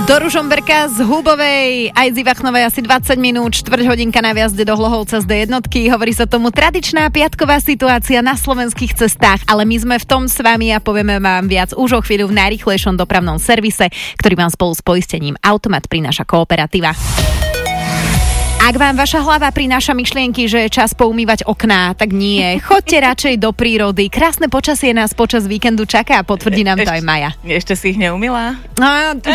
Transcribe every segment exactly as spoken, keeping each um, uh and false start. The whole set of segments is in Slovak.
Do Ružomberka z Hubovej aj z Ivachnovej asi dvadsať minút, štvrť hodinka na viazde do Hlohovca z dé jednotky. Hovorí sa tomu tradičná piatková situácia na slovenských cestách, ale my sme v tom s vami a povieme vám viac už o chvíľu v najrýchlejšom dopravnom servise, ktorý vám spolu s poistením Automat prináša Kooperativa. Ak vám vaša hlava prináša myšlienky, že je čas poumývať okná, tak nie. Choďte radšej do prírody. Krásne počasie nás počas víkendu čaká a potvrdí nám to aj Maja. Ešte si ich neumýla? No,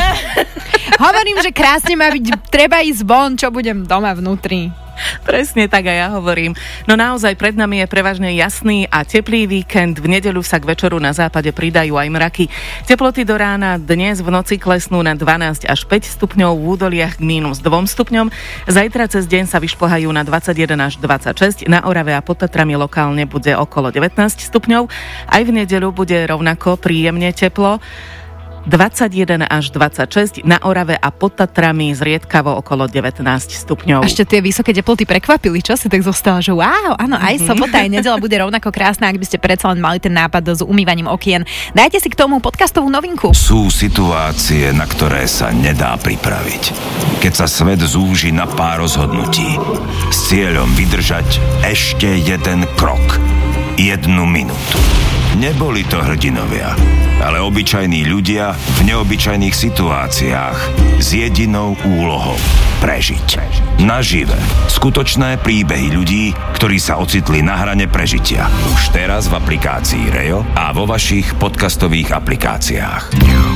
hovorím, že krásne má byť, treba ísť von, čo budem doma vnútri. Presne tak aj ja hovorím. No naozaj pred nami je prevažne jasný a teplý víkend. V nedeľu sa k večeru na západe pridajú aj mraky. Teploty do rána dnes v noci klesnú na dvanásť až päť stupňov, v údoliach k mínus dva stupňom. Zajtra cez deň sa vyšplhajú na dvadsaťjeden až dvadsaťšesť. Na Orave a pod Tatrami lokálne bude okolo devätnásť stupňov. Aj v nedeľu bude rovnako príjemne teplo. dvadsaťjeden až dvadsaťšesť, na Orave a pod Tatrami zriedkavo okolo devätnásť stupňov. Ešte tie vysoké teploty prekvapili, čo si tak zostala, že wow, áno, aj sobota, aj nedeľa bude rovnako krásna, ak by ste predsa len mali ten nápad s umývaním okien. Dajte si k tomu podcastovú novinku. Sú situácie, na ktoré sa nedá pripraviť. Keď sa svet zúži na pár rozhodnutí s cieľom vydržať ešte jeden krok, jednu minútu. Neboli to hrdinovia, ale obyčajní ľudia v neobyčajných situáciách s jedinou úlohou prežiť. Nažive. Skutočné príbehy ľudí, ktorí sa ocitli na hrane prežitia. Už teraz v aplikácii Rejo a vo vašich podcastových aplikáciách.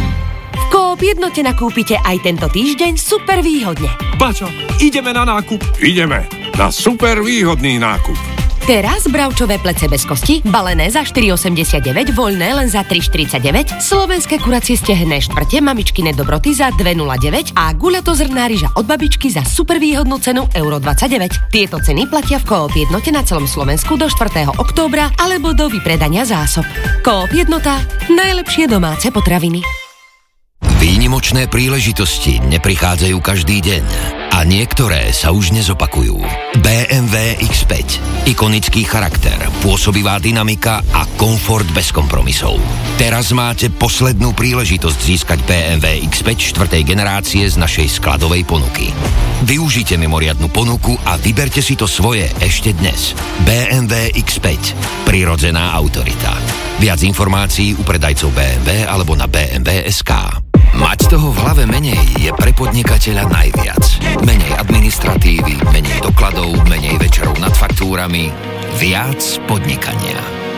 V Coop Jednote nakúpite aj tento týždeň super výhodne. Bačo, ideme na nákup? Ideme na super výhodný nákup. Teraz bravčové plece bez kosti, balené za štyri osemdesiatdeväť, voľné len za tri štyridsaťdeväť, slovenské kuracie stehenné štvrte, mamičkine dobroty za dva nula deväť a guľatozrná ryža od babičky za super výhodnú cenu euro dvadsaťdeväť. Tieto ceny platia v Coop Jednote na celom Slovensku do štvrtého októbra alebo do vypredania zásob. Coop Jednota, najlepšie domáce potraviny. Výnimočné príležitosti neprichádzajú každý deň a niektoré sa už nezopakujú. bé em vé iks päť. Ikonický charakter, pôsobivá dynamika a komfort bez kompromisov. Teraz máte poslednú príležitosť získať bé em vé iks päť štvrtej generácie z našej skladovej ponuky. Využite mimoriadnu ponuku a vyberte si to svoje ešte dnes. bé em vé iks päť. Prirodzená autorita. Viac informácií u predajcov bé em vé alebo na bé em vé bodka es ká. Mať toho v hlave menej je pre podnikateľa najviac. Menej administratívy, menej dokladov, menej večerov nad faktúrami, viac podnikania.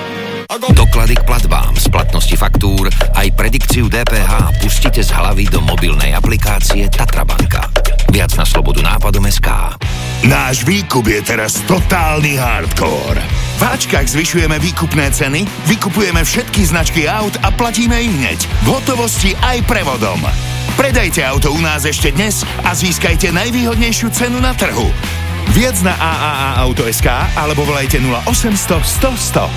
Doklady k platbám, splatnosti faktúr, aj predikciu dé pé há pustite z hlavy do mobilnej aplikácie Tatrabanka. Viac na slobodu nápadom bodka es ká. Náš výkup je teraz totálny hardcore. V Ačkách zvyšujeme výkupné ceny, vykupujeme všetky značky aut a platíme ich hneď, v hotovosti aj prevodom. Predajte auto u nás ešte dnes a získajte najvýhodnejšiu cenu na trhu. Viac na á á á auto bodka es ká alebo volajte nula osemsto sto sto.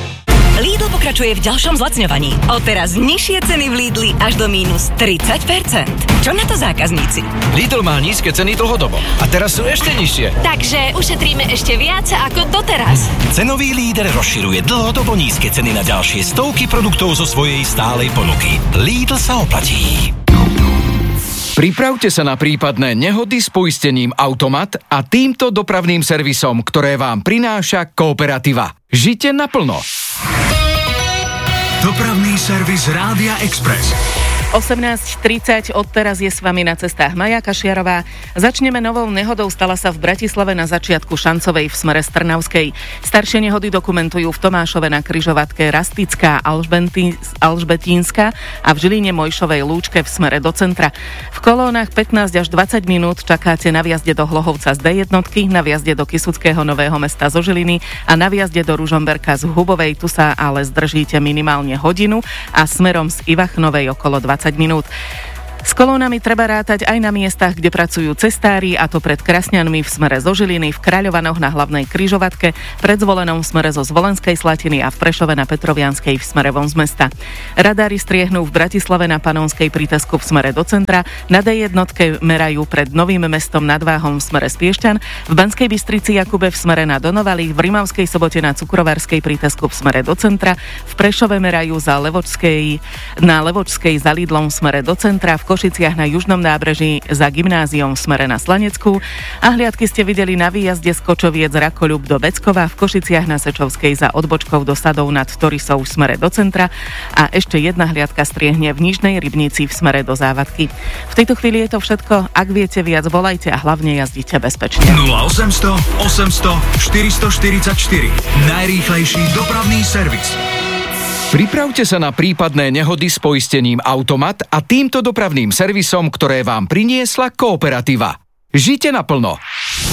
Lidl pokračuje v ďalšom zlacňovaní. Odteraz nižšie ceny v Lidli až do mínus tridsať percent. Čo na to zákazníci? Lidl má nízke ceny dlhodobo a teraz sú ešte nižšie. Takže ušetríme ešte viac ako doteraz. Cenový líder rozširuje dlhodobo nízke ceny na ďalšie stovky produktov zo svojej stálej ponuky. Lidl sa oplatí. Pripravte sa na prípadné nehody s poistením Automat a týmto dopravným servisom, ktoré vám prináša Kooperativa. Žite naplno. Dopravný servis Rádia Express. osemnásť tridsať, odteraz je s vami na cestách Maja Kašiarová. Začneme novou nehodou, stala sa v Bratislave na začiatku Šancovej v smere z Trnavskej. Staršie nehody dokumentujú v Tomášove na križovatke Rastická Alžbetínska a v Žiline Mojšovej Lúčke v smere do centra. V kolónach pätnásť až dvadsať minút čakáte na viazde do Hlohovca z dé jednotky, na viazde do Kysuckého Nového Mesta zo Žiliny a na viazde do Ružomberka z Hubovej. Tu sa ale zdržíte minimálne hodinu a smerom z Ivachnovej okolo dvadsať minút. S kolónami treba rátať aj na miestach, kde pracujú cestári, a to pred Krasňanmi v smere zo Žiliny, v Kráľovanoch na hlavnej križovatke, pred Zvolenom v smere zo Zvolenskej Slatiny a v Prešove na Petrovianskej v smere von z mesta. Radári striehnú v Bratislave na Panonskej prítesku v smere do centra, na dé jednotke merajú pred Novým Mestom nad Váhom v smere z Piešťan, v Banskej Bystrici Jakube v smere na Donovali, v Rimavskej Sobote na Cukrovárskej prítesku v smere do centra, v Prešove merajú za Levočskej, na Levočskej za Lidlom v smere do centra, v Košiciach na južnom nábreží za gymnáziom v smere na Slaneckú a hliadky ste videli na výjazde z Kočoviec Rakoľub do Beckova, v Košiciach na Sečovskej za odbočkou do Sadov nad Torisou v smere do centra a ešte jedna hliadka striehne v Nižnej Rybnici v smere do Závadky. V tejto chvíli je to všetko. Ak viete viac, volajte a hlavne jazdite bezpečne. nula osemsto osemsto štyristoštyridsaťštyri. Najrýchlejší dopravný servis. Pripravte sa na prípadné nehody s poistením Automat a týmto dopravným servisom, ktoré vám priniesla Kooperativa. Žite naplno.